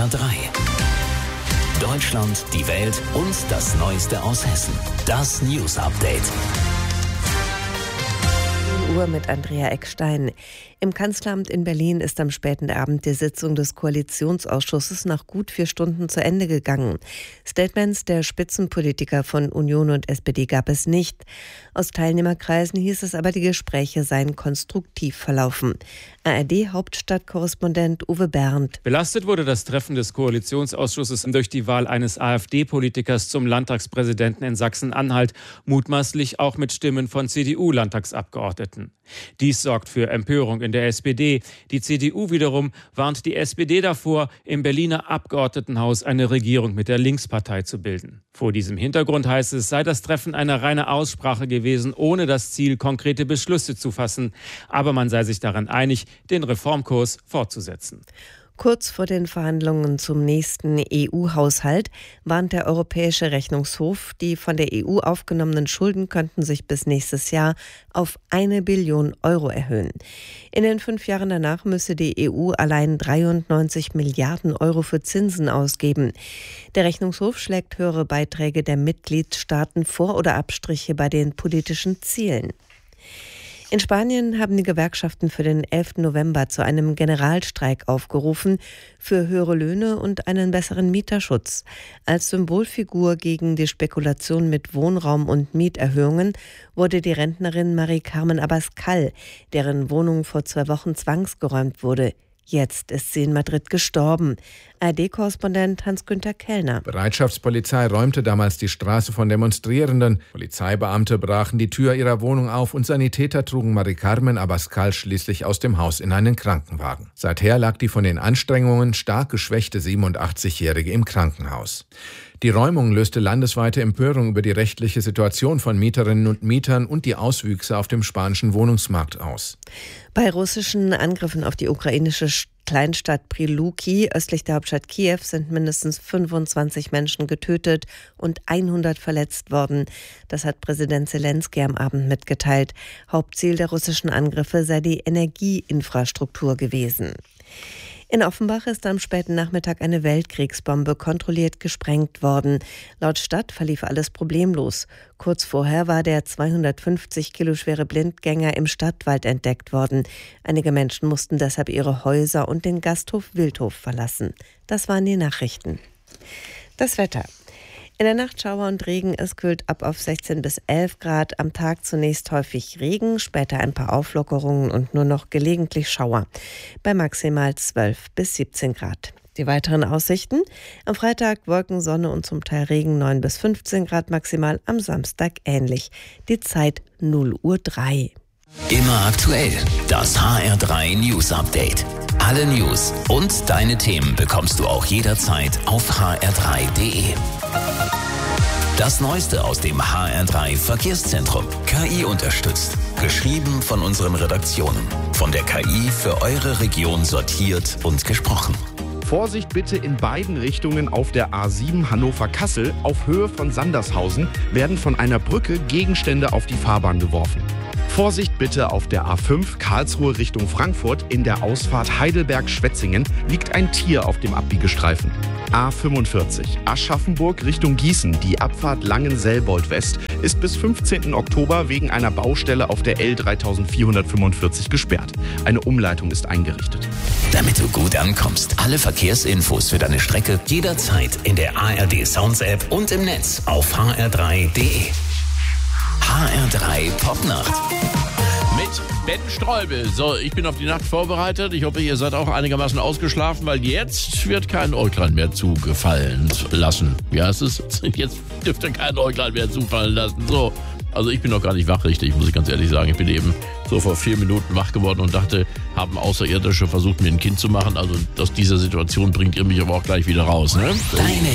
HR3. Deutschland, die Welt und das Neueste aus Hessen. Das News Update. Uhr mit Andrea Eckstein. Im Kanzleramt in Berlin ist am späten Abend die Sitzung des Koalitionsausschusses nach gut 4 Stunden zu Ende gegangen. Statements der Spitzenpolitiker von Union und SPD gab es nicht. Aus Teilnehmerkreisen hieß es aber, die Gespräche seien konstruktiv verlaufen. ARD-Hauptstadtkorrespondent Uwe Berndt. Belastet wurde das Treffen des Koalitionsausschusses durch die Wahl eines AfD-Politikers zum Landtagspräsidenten in Sachsen-Anhalt, mutmaßlich auch mit Stimmen von CDU-Landtagsabgeordneten. Dies sorgt für Empörung in der SPD. Die CDU wiederum warnt die SPD davor, im Berliner Abgeordnetenhaus eine Regierung mit der Linkspartei zu bilden. Vor diesem Hintergrund heißt es, sei das Treffen eine reine Aussprache gewesen, ohne das Ziel, konkrete Beschlüsse zu fassen. Aber man sei sich daran einig, den Reformkurs fortzusetzen. Kurz vor den Verhandlungen zum nächsten EU-Haushalt warnt der Europäische Rechnungshof, die von der EU aufgenommenen Schulden könnten sich bis nächstes Jahr auf 1 Billion Euro erhöhen. In den 5 Jahren danach müsse die EU allein 93 Milliarden Euro für Zinsen ausgeben. Der Rechnungshof schlägt höhere Beiträge der Mitgliedstaaten vor oder Abstriche bei den politischen Zielen. In Spanien haben die Gewerkschaften für den 11. November zu einem Generalstreik aufgerufen für höhere Löhne und einen besseren Mieterschutz. Als Symbolfigur gegen die Spekulation mit Wohnraum- und Mieterhöhungen wurde die Rentnerin Mari-Carmen Abascal, deren Wohnung vor 2 Wochen zwangsgeräumt wurde. Jetzt ist sie in Madrid gestorben. ARD-Korrespondent Hans-Günther Kellner. Bereitschaftspolizei räumte damals die Straße von Demonstrierenden. Polizeibeamte brachen die Tür ihrer Wohnung auf und Sanitäter trugen Mari-Carmen Abascal schließlich aus dem Haus in einen Krankenwagen. Seither lag die von den Anstrengungen stark geschwächte 87-Jährige im Krankenhaus. Die Räumung löste landesweite Empörung über die rechtliche Situation von Mieterinnen und Mietern und die Auswüchse auf dem spanischen Wohnungsmarkt aus. Bei russischen Angriffen auf die ukrainische Kleinstadt Priluki östlich der Hauptstadt Kiew sind mindestens 25 Menschen getötet und 100 verletzt worden. Das hat Präsident Selenskyj am Abend mitgeteilt. Hauptziel der russischen Angriffe sei die Energieinfrastruktur gewesen. In Offenbach ist am späten Nachmittag eine Weltkriegsbombe kontrolliert gesprengt worden. Laut Stadt verlief alles problemlos. Kurz vorher war der 250 Kilo schwere Blindgänger im Stadtwald entdeckt worden. Einige Menschen mussten deshalb ihre Häuser und den Gasthof Wildhof verlassen. Das waren die Nachrichten. Das Wetter. In der Nacht Schauer und Regen, es kühlt ab auf 16 bis 11 Grad. Am Tag zunächst häufig Regen, später ein paar Auflockerungen und nur noch gelegentlich Schauer. Bei maximal 12 bis 17 Grad. Die weiteren Aussichten: am Freitag Wolken, Sonne und zum Teil Regen, 9 bis 15 Grad maximal. Am Samstag ähnlich. Die Zeit 0:03 Uhr. Immer aktuell. Das HR3 News Update. Alle News und deine Themen bekommst du auch jederzeit auf hr3.de. Das Neueste aus dem HR3 Verkehrszentrum. KI unterstützt. Geschrieben von unseren Redaktionen. Von der KI für eure Region sortiert und gesprochen. Vorsicht bitte in beiden Richtungen auf der A7 Hannover-Kassel. Auf Höhe von Sandershausen werden von einer Brücke Gegenstände auf die Fahrbahn geworfen. Vorsicht bitte auf der A5 Karlsruhe Richtung Frankfurt. In der Ausfahrt Heidelberg-Schwetzingen liegt ein Tier auf dem Abbiegestreifen. A45 Aschaffenburg Richtung Gießen. Die Abfahrt Langenselbold-West ist bis 15. Oktober wegen einer Baustelle auf der L3445 gesperrt. Eine Umleitung ist eingerichtet. Damit du gut ankommst, alle Verkehrsinfos für deine Strecke jederzeit in der ARD Sounds App und im Netz auf hr3.de. HR3 Popnacht. Mit Ben Streubel. So, ich bin auf die Nacht vorbereitet. Ich hoffe, ihr seid auch einigermaßen ausgeschlafen, weil jetzt wird kein Äuglein mehr zugefallen lassen. Wie heißt es? Jetzt dürfte kein Äuglein mehr zufallen lassen. So, also ich bin noch gar nicht wach, richtig, muss ich ganz ehrlich sagen. Ich bin eben so vor 4 Minuten wach geworden und dachte, haben Außerirdische versucht, mir ein Kind zu machen. Also aus dieser Situation bringt ihr mich aber auch gleich wieder raus, ne? Deine